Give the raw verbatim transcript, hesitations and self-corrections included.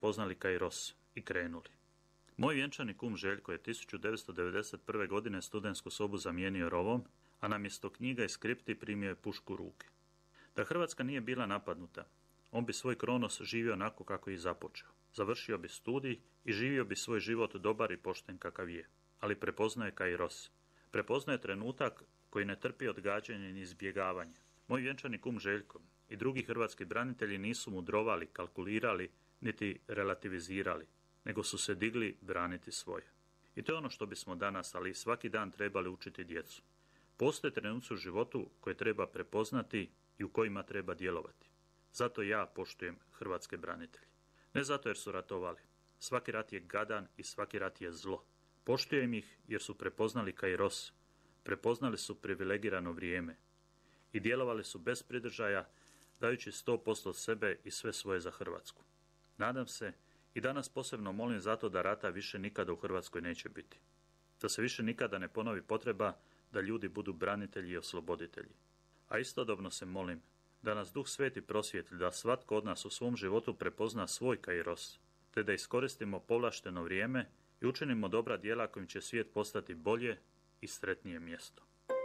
poznali Kairos i krenuli. Moj vjenčani kum Željko je tisuću devetsto devedeset prve. godine studentsku sobu zamijenio rovom, a namjesto knjiga i skripti primio je pušku u ruke. Da Hrvatska nije bila napadnuta, on bi svoj Kronos živio onako kako je i započeo. Završio bi studij i živio bi svoj život dobar i pošten kakav je. Ali prepoznaje Kairos. Prepoznaje trenutak koji ne trpi odgađanje ni izbjegavanje. Moj vjenčani kum Željko i drugi hrvatski branitelji nisu mudrovali, kalkulirali, niti relativizirali, nego su se digli braniti svoje. I to je ono što bismo danas, ali i svaki dan trebali učiti djecu. Postoje trenuci u životu koje treba prepoznati i u kojima treba djelovati. Zato ja poštujem hrvatske branitelje. Ne zato jer su ratovali. Svaki rat je gadan i svaki rat je zlo. Poštujem ih jer su prepoznali Kairos, prepoznali su privilegirano vrijeme i djelovali su bez pridržaja, dajući sto posto sebe i sve svoje za Hrvatsku. Nadam se i danas posebno molim zato da rata više nikada u Hrvatskoj neće biti. Da se više nikada ne ponovi potreba da ljudi budu branitelji i osloboditelji. A istodobno se molim da nas Duh Sveti prosvijetli, da svatko od nas u svom životu prepozna svoj Kairos, te da iskoristimo povlašteno vrijeme i učinimo dobra djela kojim će svijet postati bolje i sretnije mjesto.